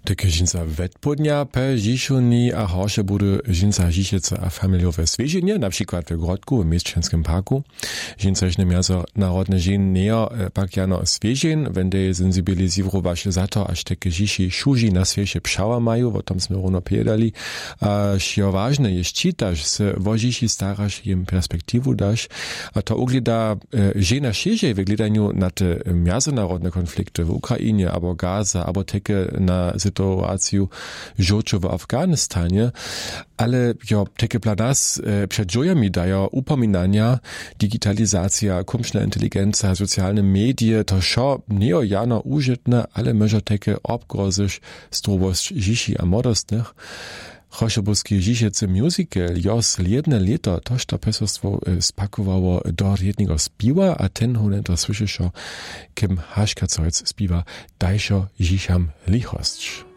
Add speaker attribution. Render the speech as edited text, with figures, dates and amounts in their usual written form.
Speaker 1: Takie žinca vedpodnia pe žišuni a horše budu žinca žišece a familiowe sveženje, na przykład w Grodku, w Mieszczanskim parku. Žinca žne miazo narodne žin neo pak jano svežen, wende sensibilizirować za to, aż takie žiši šuži na svieže pšała mają, o tom sme równo povedali. A šio ważne je čitaš, se vo žiši staraš, im perspektivu daš, a to ugleda žena šeže w gledaniu na te miazonarodne konflikty w Ukrainie, abo Gaza, abo takie na sytuację żołczu w Afganistanie, ale jo, takie planas przed dżojami dają upominania, digitalizacja, kumszna inteligencja, socjalne media, to szo nie o jano użytne, ale może takie obgrozysz zdrowość dzieci a młodostnych. Choszobuski dziesięcy musical jos jedne leto, toż to pesostwo spakowało do jednego spiwa, a ten hunen to słyszyszo, kim Haška Cojc spiwa dajszo dziesiam lichość.